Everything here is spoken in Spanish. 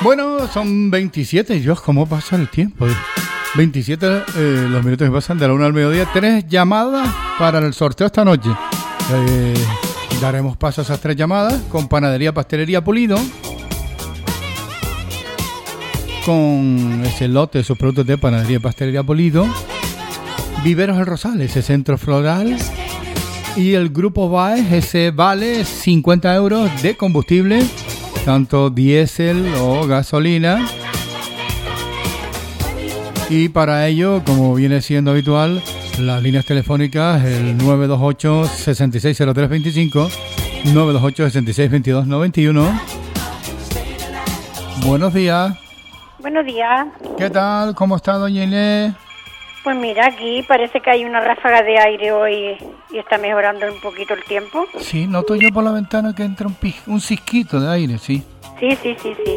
Bueno, son 27, Dios, ¿cómo pasa el tiempo? 27 los minutos que pasan de la 1 al mediodía. 3 llamadas para el sorteo esta noche. Daremos paso a esas 3 llamadas con Panadería Pastelería Pulido, con ese lote de sus productos de Panadería Pastelería Pulido, Viveros El Rosal, ese centro floral, y el Grupo Baez, ese vale 50 euros de combustible, tanto diésel o gasolina. Y para ello, como viene siendo habitual, las líneas telefónicas, el 928-660325, 928-662291. Buenos días. Buenos días. ¿Qué tal? ¿Cómo está, doña Inés? Pues mira, aquí parece que hay una ráfaga de aire hoy y está mejorando un poquito el tiempo. Sí, noto yo por la ventana que entra un cisquito de aire, sí. Sí.